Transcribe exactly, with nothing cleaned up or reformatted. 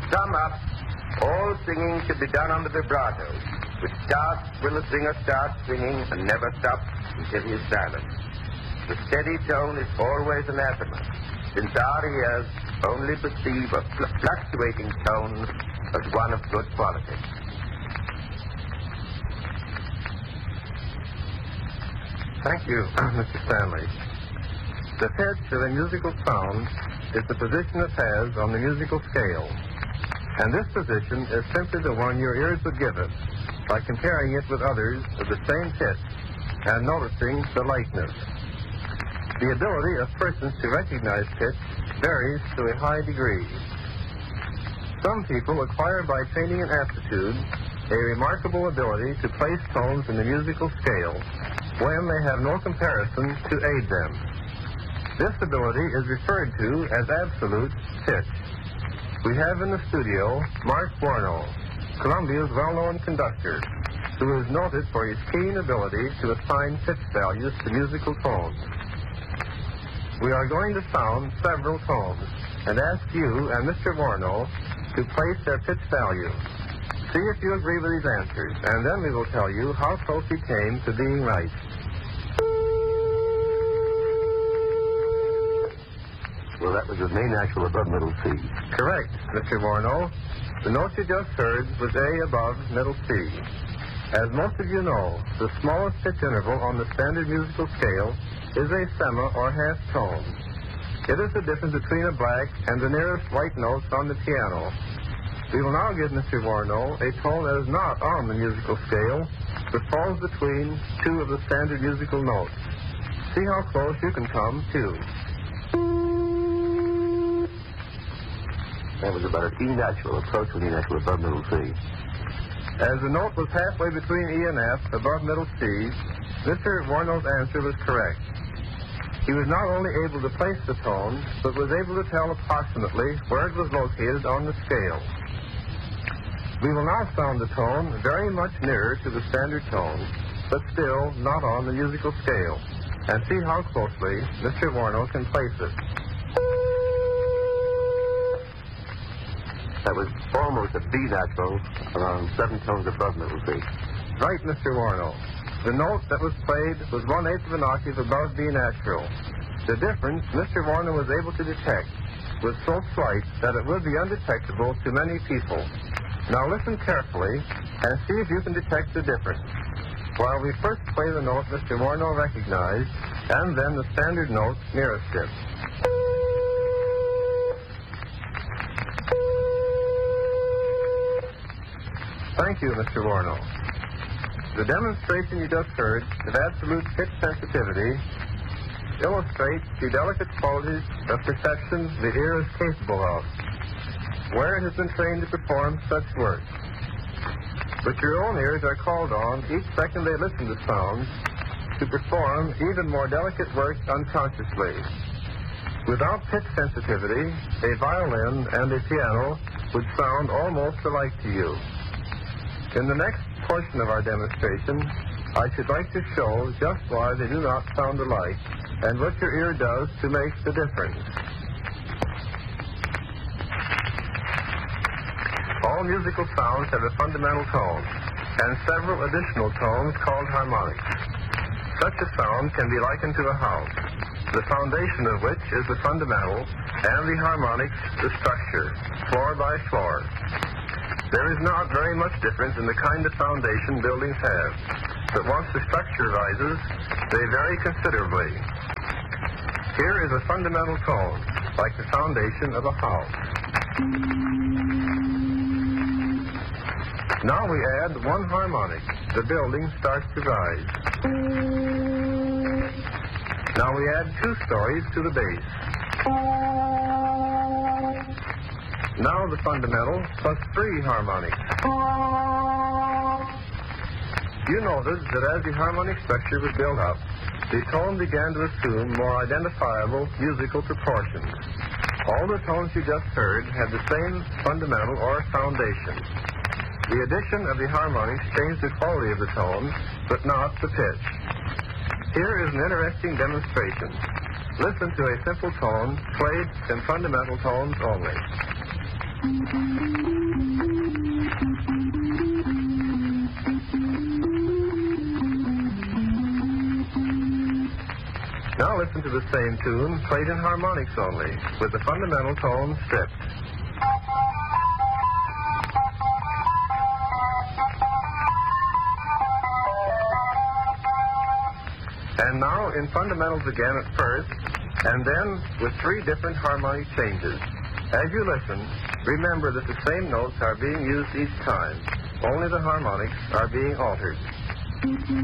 sum up, all singing should be done on the vibrato, which starts when the singer starts singing and never stops until he is silent. The steady tone is always anathema, since our ears only perceive a fl- fluctuating tone as one of good quality. Thank you, Mister Stanley. The pitch of a musical sound is the position it has on the musical scale. And this position is simply the one your ears would give it by comparing it with others of the same pitch and noticing the likeness. The ability of persons to recognize pitch varies to a high degree. Some people acquire by training and aptitude a remarkable ability to place tones in the musical scale when they have no comparison to aid them. This ability is referred to as absolute pitch. We have in the studio Mark Warno, Columbia's well-known conductor, who is noted for his keen ability to assign pitch values to musical tones. We are going to sound several tones and ask you and Mister Warno to place their pitch value. See if you agree with these answers, and then we will tell you how close he came to being right. Well, that was the main actual above middle C. Correct, Mister Warno. The note you just heard was A above middle C. As most of you know, the smallest pitch interval on the standard musical scale is a sema or half tone. It is the difference between a black and the nearest white notes on the piano. We will now give Mister Warno a tone that is not on the musical scale, but falls between two of the standard musical notes. See how close you can come to. That was about an E natural, approaching E natural above middle C. As the note was halfway between E and F, above middle C, Mister Warno's answer was correct. He was not only able to place the tone, but was able to tell approximately where it was located on the scale. We will now sound the tone very much nearer to the standard tone, but still not on the musical scale, and see how closely Mister Warno can place it. That was almost a B natural, around seven tones above middle C. Right, Mister Warno. The note that was played was one-eighth of an octave above B natural. The difference Mister Warno was able to detect was so slight that it would be undetectable to many people. Now listen carefully and see if you can detect the difference. While we first play the note Mister Warno recognized, and then the standard note nearest it. Thank you, Mister Warno. The demonstration you just heard of absolute pitch sensitivity illustrates the delicate qualities of perception the ear is capable of, where it has been trained to perform such work. But your own ears are called on each second they listen to sounds to perform even more delicate work unconsciously. Without pitch sensitivity, a violin and a piano would sound almost alike to you. In the next portion of our demonstration, I should like to show just why they do not sound alike and what your ear does to make the difference. All musical sounds have a fundamental tone and several additional tones called harmonics. Such a sound can be likened to a house, the foundation of which is the fundamental, and the harmonics the structure, floor by floor. There is not very much difference in the kind of foundation buildings have, but once the structure rises, they vary considerably. Here is a fundamental tone, like the foundation of a house. Now we add one harmonic. The building starts to rise. Now we add two stories to the base. Now the fundamental plus three harmonics. You notice that as the harmonic structure was built up, the tone began to assume more identifiable musical proportions. All the tones you just heard had the same fundamental or foundation. The addition of the harmonics changed the quality of the tone, but not the pitch. Here is an interesting demonstration. Listen to a simple tone played in fundamental tones only. Now listen to the same tune, played in harmonics only, with the fundamental tone stripped. And now in fundamentals again at first, and then with three different harmonic changes. As you listen, remember that the same notes are being used each time, only the harmonics are being altered.